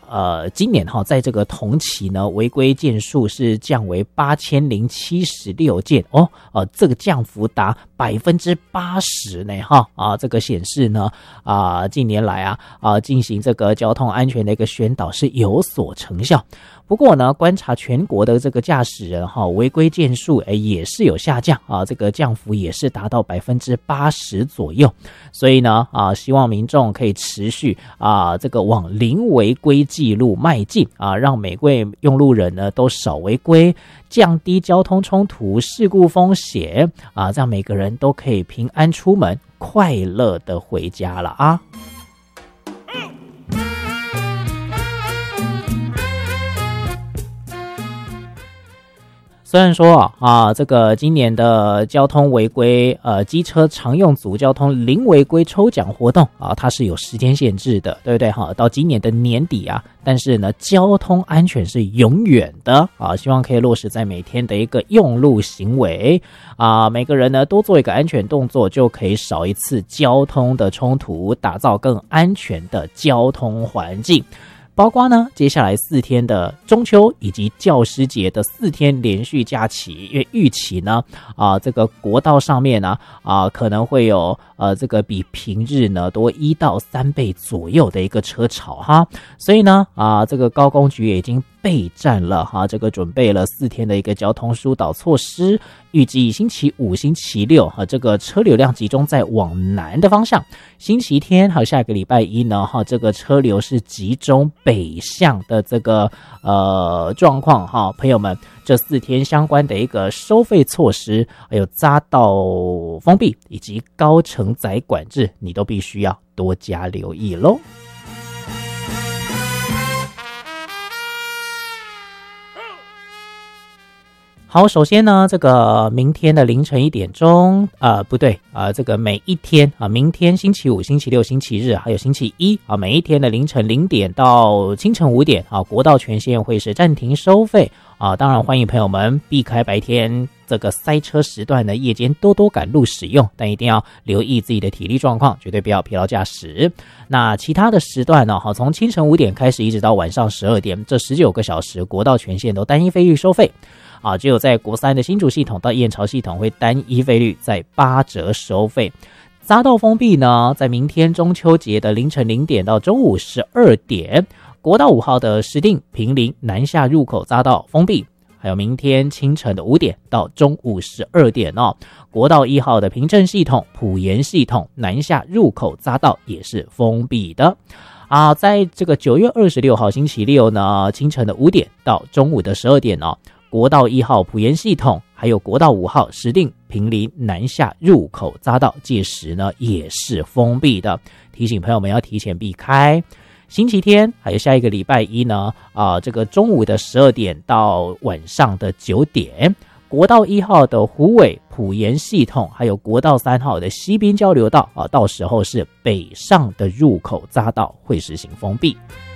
今年在这个同期呢，违规件数是降为8076件这个降幅达80%呢这个显示呢近年来进行这个交通安全的一个宣导是有所成效。不过呢，观察全国的这个驾驶人违规件数也是有下降这个降幅也是达到80%左右。所以呢希望民众可以持续这个往零违规记录迈进让每位用路人呢都少违规，降低交通冲突事故风险这样每个人都可以平安出门，快乐的回家了虽然说这个今年的交通违规机车常用组交通零违规抽奖活动它是有时间限制的，对不对到今年的年底但是呢交通安全是永远的希望可以落实在每天的一个用路行为每个人呢多做一个安全动作，就可以少一次交通的冲突，打造更安全的交通环境。包括呢接下来4天的中秋以及教师节的4天连续假期，因为预期呢这个国道上面呢可能会有这个比平日呢多1到3倍左右的一个车潮所以呢这个高工局也已经备战了这个准备了4天的一个交通疏导措施，预计星期5、星期6这个车流量集中在往南的方向，星期天还有下个礼拜一呢这个车流是集中北向的这个状况朋友们，这4天相关的一个收费措施，还有匝道封闭以及高承载管制，你都必须要多加留意咯。好，首先呢，这个明天的凌晨1点钟，不对这个每一天明天星期5、星期6、星期日还有星期一每一天的凌晨0点到清晨5点国道全线会是暂停收费当然欢迎朋友们避开白天这个塞车时段的夜间多多赶路使用，但一定要留意自己的体力状况，绝对不要疲劳驾驶。那其他的时段呢从清晨5点开始一直到晚上12点，这19个小时国道全线都单一费率收费只有在国3的新竹系统到燕巢系统会单一费率在8折收费。匝道封闭呢，在明天中秋节的凌晨0点到中午12点，国道5号的石碇、坪林南下入口匝道封闭，还有明天清晨的5点到中午12点国道1号的平镇系统、埔盐系统南下入口匝道也是封闭的在这个9月26号星期六呢，清晨的5点到中午的12点国道1号埔盐系统还有国道5号石碇、坪林南下入口匝道届时呢也是封闭的，提醒朋友们要提前避开。星期天还有下一个礼拜一呢这个中午的12点到晚上的9点，国道1号的虎尾、埔盐系统还有国道3号的西滨交流道到时候是北上的入口匝道会实行封闭。